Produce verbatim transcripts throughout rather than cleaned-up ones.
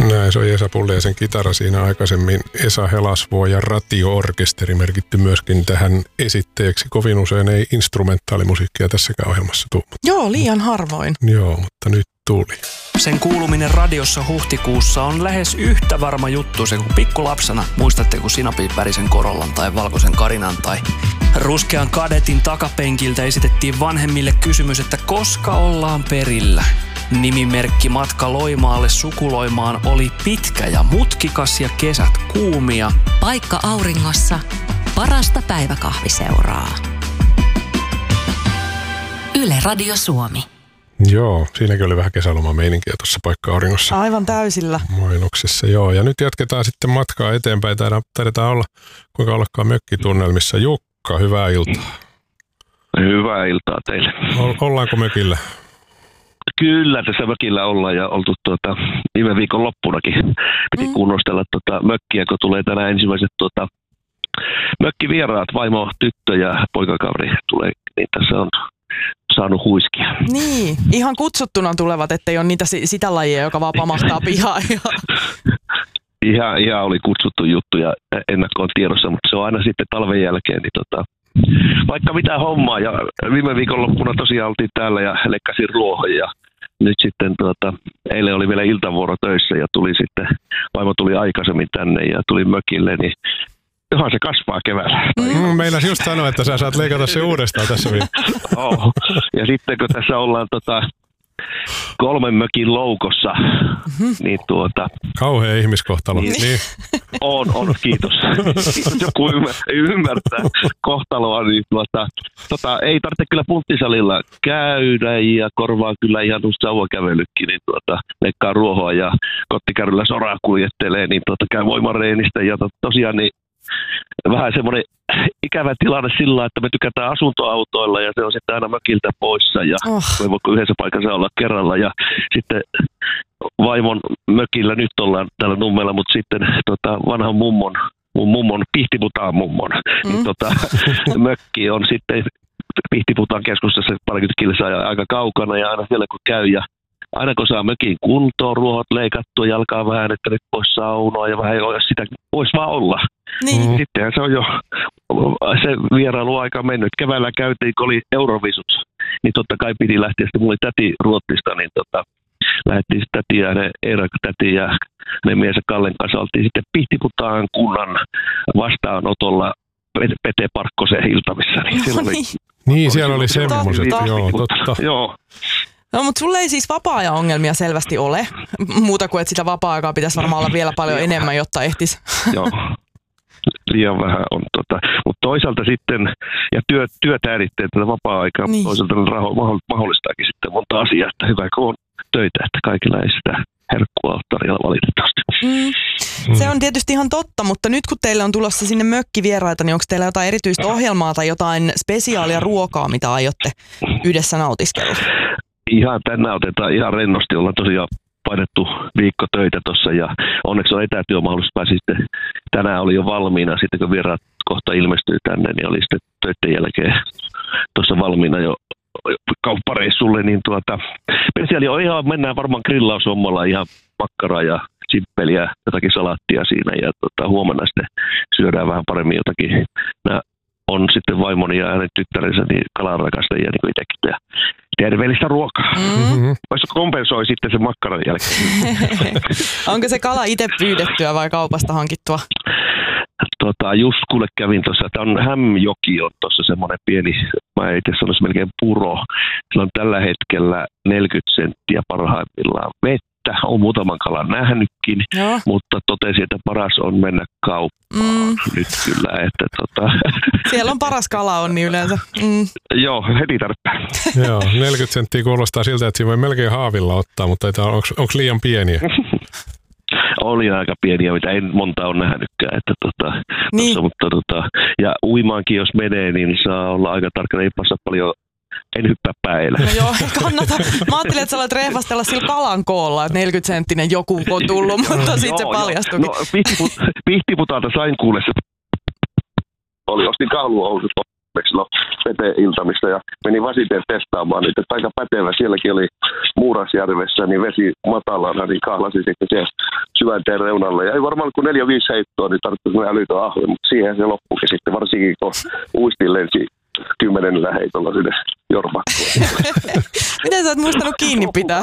Näin, se on Esa Pulliaisen kitara siinä aikaisemmin. Esa Helasvuo ja Ratio-orkesteri merkitty myöskin tähän esitteeksi. Kovin usein ei instrumentaalimusiikkia tässäkään ohjelmassa tule. Joo, liian harvoin. Joo, mutta nyt tuli. Sen kuuluminen radiossa huhtikuussa on lähes yhtä varma juttu se kuin pikkulapsena. Muistatteko sinapin värisen Korollan tai valkoisen Karinan tai ruskean Kadetin takapenkiltä esitettiin vanhemmille kysymys, että koska ollaan perillä. Nimimerkki matka Loimaalle sukuloimaan oli pitkä ja mutkikas ja kesät kuumia. Paikka auringossa, parasta päiväkahviseuraa. Yle Radio Suomi. Joo, siinäkin oli vähän kesälomameininkiä tuossa Paikka auringossa. Aivan täysillä. Mainoksessa, joo. Ja nyt jatketaan sitten matkaa eteenpäin. Taidetaan olla, kuinka ollakaan mökkitunnelmissa. Jukka, hyvää iltaa. Hyvää iltaa teille. O- ollaanko mökillä? Kyllä, tässä mökillä ollaan ja oltu tuota, viime viikon loppunakin. Piti mm. kunnostella tuota, mökkiä, kun tulee tänään ensimmäiset tuota, mökkivieraat, vaimo, tyttö ja poikakaveri tulee, niin tässä on saanut huiskia. Niin, ihan kutsuttuna tulevat, ettei ole niitä sitä lajia, joka vaan pamahtaa pihaan. ihan, ihan oli kutsuttu juttu ja ennakkoon tiedossa, mutta se on aina sitten talven jälkeen, niin tota, vaikka mitä hommaa. Ja viime viikonloppuna tosiaan oltiin täällä ja lekkasin ruohon ja nyt sitten tuota, eilen oli vielä iltavuoro töissä ja tuli sitten, vaimo tuli aikaisemmin tänne ja tuli mökille, niin johan se kasvaa keväällä. Mm, meinasin just sanoa, että sä saat leikata se uudestaan tässä viikossa. Oh. Ja sitten kun tässä ollaan tota, kolmen mökin loukossa, niin tuota... Kauhea ihmiskohtalo. Niin, niin. On, on, kiitos. Kiitos, joku ymmärtää kohtaloa, niin tuota, tota, ei tarvitse kyllä punttisalilla käydä ja korvaa kyllä ihan tuosta sauvakävelykin, niin tuota, leikkaa ruohoa ja kottikärryllä soraa kuljettelee, niin tuota, käy voimareenistä ja to, tosiaan niin vähän semmoinen ikävä tilanne sillä, että me tykätään asuntoautoilla ja se on sitten aina mökiltä poissa ja oh. me voiko yhdessä paikassa olla kerralla ja sitten vaimon mökillä nyt ollaan täällä Nummella, mutta sitten tota, vanhan mummon, mun mummon, Pihtiputaan mummon, mm. niin tota, mökki on sitten Pihtiputaan keskustassa parikymmentä kilsaa ja aika kaukana ja aina siellä kun käy ja aina kun saa mökin kuntoon, ruohot leikattua, jalkaa vähän, että nyt pois saunoa ja vähän jos sitä voisi vaan olla. Niin. Sittenhän se on jo se vierailuaika mennyt. Keväällä käytiin, kun oli Eurovisut, niin totta kai piti lähteä. Sitten mulla oli täti Ruotsista, niin tota, lähdettiin sitten täti ja ne Eera täti ja ne mies ja Kallen kanssa oltiin sitten Pihtiputaan kunnan vastaanotolla Pete Parkkosen iltamissa. Niin, no oli, niin. niin siellä oli semmoiset, joo, totta. Joo. No, mutta sulla ei siis vapaa-ajan ongelmia selvästi ole. Muuta kuin, että sitä vapaa-aikaa pitäisi varmaan olla vielä paljon enemmän, jotta ehtisi. Joo, liian vähän on. Tota. Mutta toisaalta sitten, ja työ, työtä erittäin tätä vapaa-aikaa, niin. Toisaalta raho, mahdollistaakin sitten monta asiaa, että hyvä kun on töitä, että kaikilla ei sitä herkkua ole tarjolla valitettavasti. Mm. Se on tietysti ihan totta, mutta nyt kun teille on tulossa sinne mökkivieraita, niin onko teillä jotain erityistä ohjelmaa tai jotain spesiaalia ruokaa, mitä aiotte yhdessä nautiskella? Ihan tänään otetaan ihan rennosti, ollaan tosiaan painettu viikko töitä tuossa ja onneksi on etätyömahdollisuus. Pääsi sitten, tänään oli jo valmiina, sitten kun vieraat kohta ilmestyy tänne, niin oli sitten töiden jälkeen tuossa valmiina jo kauppareissulle, niin tuota, spesiaali on ihan, mennään varmaan grillaushommalla ihan makkaraa ja simppeliä, jotakin salaattia siinä ja tuota, huomenna sitten syödään vähän paremmin jotakin. Nämä on sitten vaimoni ja hänen tyttärensä niin kalanrakastajia niin kuin itsekin ja terveellistä ruokaa. Mm-hmm. Voisiko kompensoi sitten sen makkaran jälkeen? Onko se kala itse pyydettyä vai kaupasta hankittua? Tota, just kuule kävin tuossa, tämä on Hämjoki on tuossa semmoinen pieni, mä itse sanoisin melkein puro. Sillä on tällä hetkellä neljäkymmentä senttiä parhaimmillaan vettä. On muutaman kalan nähnytkin, Joo. mutta totesin, että paras on mennä kauppaan mm. nyt kyllä. Että tota... Siellä on paras kala on niin yleensä. Mm. Joo, heti tarpeen. Joo, neljäkymmentä senttiä kuulostaa siltä, että siinä voi melkein haavilla ottaa, mutta onko liian pieniä? Oli aika pieniä, mitä en monta ole nähnytkään. Että tota, niin. tossa, mutta tota, ja uimaankin jos menee, niin saa olla aika tarkkana, ei passa paljon. En hyppää päällä. No joo, ei kannata. Mä ajattelin, että sä olet rehvastella sillä kalan koolla, että neljäkymmentä senttinen joku on tullut, mutta sitten se paljastuikin. No, Pihtiputaalta sain kuulla se. Oli, ostin kahluhousut. tarpeeksi silloin Pete-iltamissa ja menin Vasiteen testaamaan niitä, että aika pätevä. Sielläkin oli Muurasjärvessä, niin vesi matalana, niin kahlasin sitten siellä syvänteen reunalle. Ja ei varmaan kun neljä viisi heittoa, niin tarvitsi älytön ahve, mutta siihen se loppukin sitten, varsinkin kun uistin lensi kymmenellä heitolla sinne Jormakkoon. Miten sä oot muistanut kiinni pitää?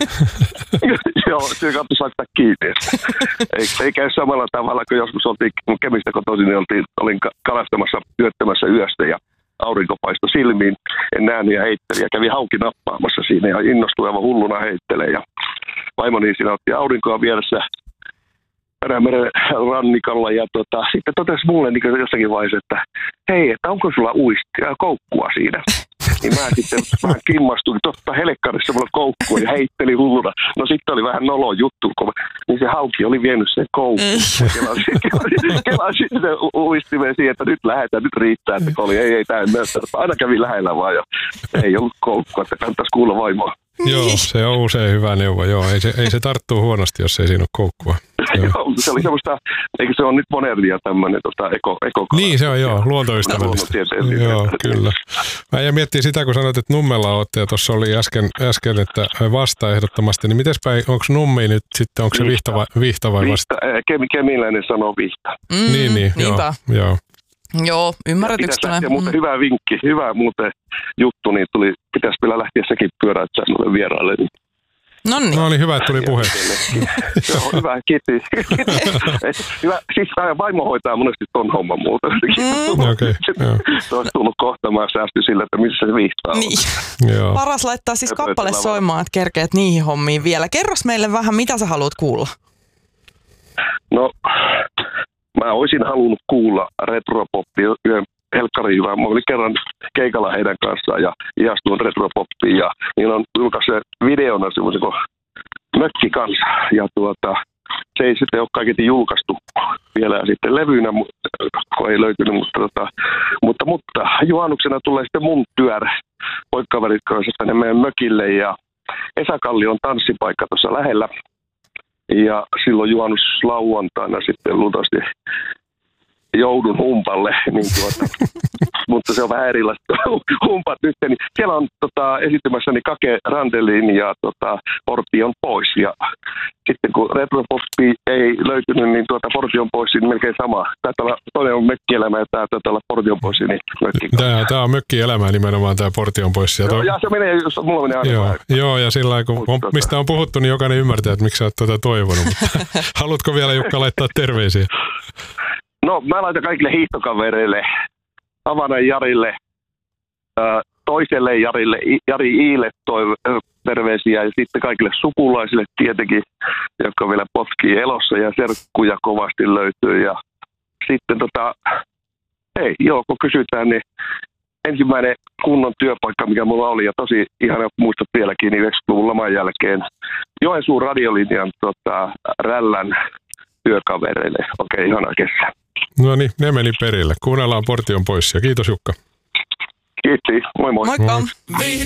Joo, se kannattaa laittaa kiinni. Ei, ei käy samalla tavalla, kun joskus oltiin Kemistä kotoisin, niin oltiin, olin kalastamassa yöttämässä yöstä ja aurinko paistoi silmiin. En nähnyt ja heittelin ja kävi hauki nappaamassa siinä ja innostui aivan hulluna heittelee. Ja vaimoni siinä otti aurinkoa vieressä Perämeren rannikalla ja tota, sitten totesi mulle niin jossakin vaiheessa, että hei, että onko sulla uistia koukkua siinä? Niin mä sitten vähän kimmastuin, totta helekkarissa mulla koukkua ja heitteli hulluna. No sitten oli vähän nolo juttu, kun niin se hauki oli vienyt sen koukkuun. Kelasin, kelasin sen uistimeen siihen, että nyt lähdetään, nyt riittää, että oli ei, ei, tää ei näyttää. Aina kävi lähellä vaan ja ei ollut koukkua, että kannattaisi kuulla vaimoa. Joo, se on usein hyvä neuvo. Joo, ei se, ei se tarttuu huonosti, jos ei siinä ole koukkua. Joo, se oli semmoista, eikö se ole nyt modernia tämmöinen tota, eko, eko Niin se on, joo, luontoystävällistä. Joo, kyllä. Mä ja miettii sitä, kun sanoit, että Nummella olette, ja tuossa oli äsken, äsken että vasta ehdottomasti, niin mites päin, onko Nummi nyt sitten, onko se vihta vai, vihta vai vasta? Vihta, kemiläinen sanoo vihta. Mm, niin, niin, niinpä. joo. joo. Joo, ymmärretyksi tulee. Ja muuten hyvä vinkki, hyvä muuten juttu, niin tuli, pitäisi vielä lähteä sekin pyöräyttämään noille vieraille. Noniin. No oli hyvä, että tuli puhe. Joo, hyvä, kiitos. Hyvä, siis vaimo hoitaa monesti ton homman muuta. Mm. Okei, joo. Se olisi tullut kohtamaan säästy sillä, että missä se viihtaa on. Niin. Joo. Paras laittaa siis kappale soimaan, että kerkeät niihin hommiin vielä. Kerros meille vähän, mitä sä haluat kuulla? No, mä olisin halunnut kuulla retropoppia yhden helkkari hyvää. Mä olin kerran keikalla heidän kanssaan ja ihastuin retropoppiin ja niillä on julkaissut videona semmoisen kuin mökki kanssa. Ja tuota, se ei sitten ole kaiketi julkaistu vielä ja sitten levyynä, kun ei löytynyt, mutta, tota, mutta, mutta juhannuksena tulee sitten mun työrä poikkaverit kanssa tänne meidän mökille ja Esa Kalli on tanssipaikka tuossa lähellä. Ja silloin juhannuslauantaina sitten luultavasti joudun humpalle, niin tuota, mutta se on vähän erilaista humpat nyt. Niin siellä on tota, esittämässäni Kake Randelin ja tota, Portti on pois. Ja sitten kun retropoppi ei löytynyt, niin tuota, Portti on pois, niin melkein sama. Taitaa olla, toinen on mökkielämä ja tämä taitaa olla Portti on pois, niin mökki. Tämä, tämä on mökkielämä nimenomaan, tämä Portti on pois. Ja, toi... ja se menee, jos mulla menee aina. Joo, joo, ja sillä lailla, kun on, mistä on puhuttu, niin jokainen ymmärtää, että miksi sä oot tuota toivonut. Mutta haluatko vielä, Jukka, laittaa terveisiä? No, mä laitan kaikille hiihtokavereille, Havanan Jarille, toiselle Jarille, Jari Iille toi terveisiä ja sitten kaikille sukulaisille tietenkin, jotka vielä potkii elossa ja serkkuja kovasti löytyy. Ja sitten tota, hei, joo, kun kysytään, niin ensimmäinen kunnon työpaikka, mikä mulla oli ja tosi ihana muistat vieläkin, niin yhdeksänkymmentäluvun laman jälkeen Joensuun radiolinjan tota, Rällän työkavereille. Okei, ihana kesä. No niin, ne meni perille. Kuunnellaan Portti on pois ja kiitos Jukka. Kiitos, moi moi. Moikka. Moi.